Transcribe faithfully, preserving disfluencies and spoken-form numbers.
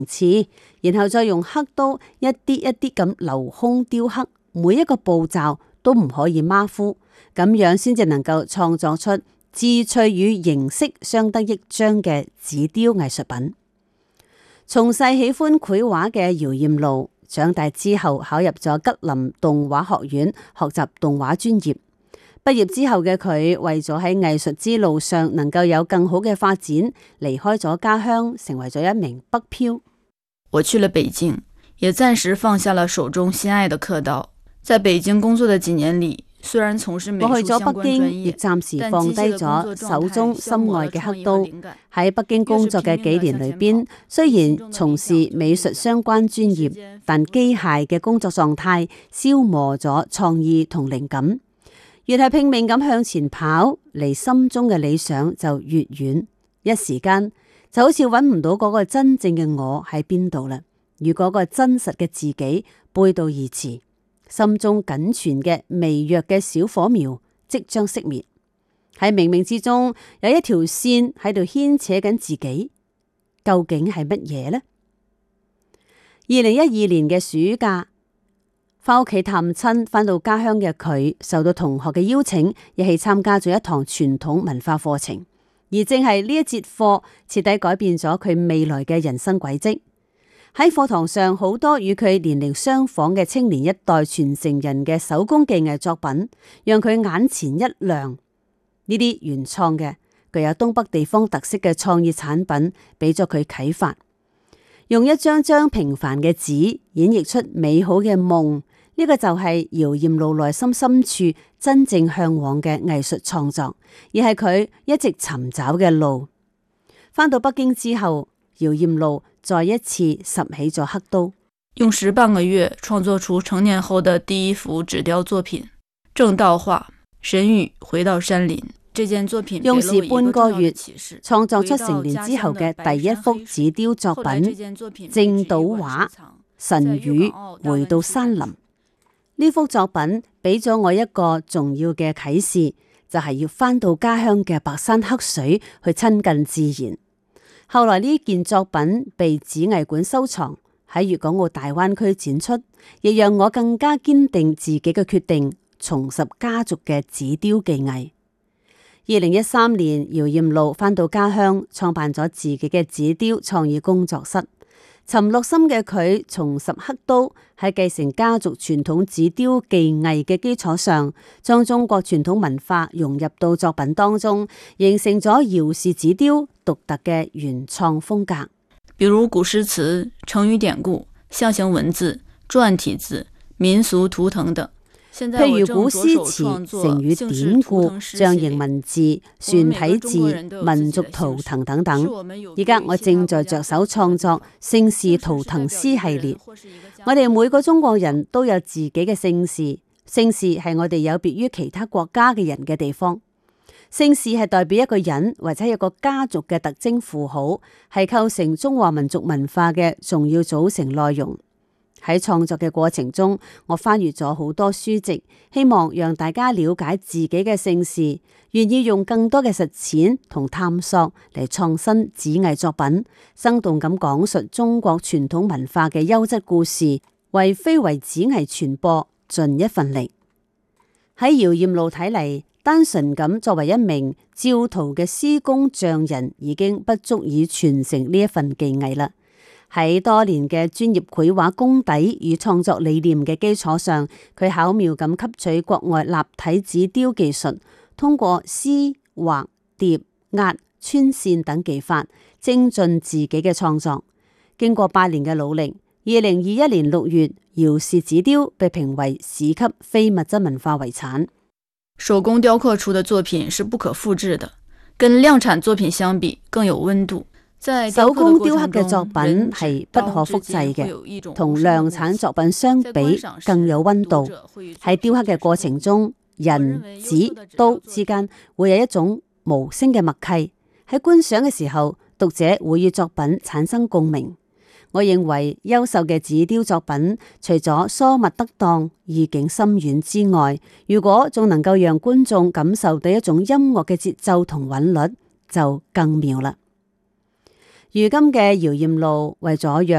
次，然後再用刻刀一啲一啲咁留空雕刻，每一個步驟都唔可以馬虎，咁樣先至能夠創作出志趣與形式相得益彰嘅紙雕藝術品。從細喜歡繪畫嘅姚艷露，長大之後考入咗吉林動畫學院學習動畫專業。畢業之後嘅佢，為咗喺藝術之路上能夠有更好嘅發展，離開咗家鄉，成為咗一名北漂。 我去了北京，也暫時放下了手中心愛的刻刀。在北京工作的幾年裡，雖然從事美術相關專業， 我去咗北京，亦暫時放低咗手中心愛嘅刻刀。喺北京工作嘅幾年裏邊，雖然從事美術相關專業，但機械嘅工作狀態消磨咗創意同靈感。越係拼命咁向前跑，離心中嘅理想就越遠。一時間就好似揾唔到嗰個真正嘅我喺邊度啦，與嗰個真實嘅自己背道而馳，心中僅存嘅微弱嘅小火苗即將熄滅。喺冥冥之中有一條線喺度牽扯緊自己，究竟係乜嘢呢？二零一二年嘅暑假，翻屋企探親，翻到家鄉嘅佢，受到同學嘅邀請，一起參加咗一堂傳統文化課程。而正係呢一節課，徹底改變咗佢未來嘅人生軌跡。喺課堂上，好多與佢年齡相仿嘅青年一代傳承人嘅手工技藝作品，讓佢眼前一亮。呢啲原創嘅、具有東北地方特色嘅創意產品，俾咗佢啟發。用一張張平凡嘅紙演繹出美好嘅夢。呢個就係姚艷露內心深處真正向往嘅藝術創作，而係佢一直尋找嘅路。返到北京之後，姚艷露再一次拾起咗刻刀， 用時半個月創作出成年後的第一幅紙雕作品《正道畫神雨回到山林》。這件作品用時半個月創作出成年之後嘅第一幅紙雕作品《正道畫神雨回到山林》。呢幅作品俾咗我一個重要嘅啟示，就係要返到家鄉嘅白山黑水去親近自然。後來呢件作品被紙藝館收藏，喺粵港澳大灣區展出，亦讓我更加堅定自己嘅決定，重拾家族嘅紙雕技藝。二零一三年，姚艷露返到家鄉，創辦咗自己嘅紙雕創意工作室。沉落心嘅佢重拾刻刀，喺繼承家族傳統紙雕技藝嘅基礎上，將中國傳統文化融入到作品當中，形成咗姚氏紙雕獨特嘅原創風格。 比如古詩詞、成語典故、象形文字、篆體字、民俗圖騰等。 譬如古詩詞、成語典故、象形文字、篆體字、民族圖騰等等。而家我正在着手創作姓氏圖騰詩系列。我哋每個中國人都有自己嘅姓氏，姓氏係我哋有別於其他國家嘅人嘅地方。姓氏係代表一個人或者一個家族嘅特徵符號，係構成中華民族文化嘅重要組成內容。喺創作嘅過程中，我翻閱咗好多書籍，希望讓大家了解自己嘅姓氏，願意用更多嘅實踐同探索嚟創新紙藝作品，生動咁講述中國傳統文化嘅優質故事，為非遺紙藝傳播盡一份力。喺姚艷露睇嚟，單純咁作為一名照圖嘅施工匠人，已經不足以傳承呢一份技藝啦。喺多年嘅專業繪畫功底與創作理念嘅基礎上，佢巧妙咁吸取國外立體紙雕技術，通過撕、畫、疊、壓、穿線等技法，精進自己嘅創作。經過八年嘅努力，二零二一年六月，姚氏紙雕被評為市級非物質文化遺產。 手工雕刻出的作品是不可複製的，跟量產作品相比更有溫度。 手工雕刻嘅作品係不可複製嘅，同量產作品相比更有溫度。喺雕刻嘅過程中，人、紙、刀之間會有一種無聲嘅默契。喺觀賞嘅時候，讀者會與作品產生共鳴。我認為優秀嘅紙雕作品，除咗疏密得當、意境深遠之外，如果仲能夠讓觀眾感受到一種音樂嘅節奏同韻律，就更妙啦。如今嘅姚艷露為咗讓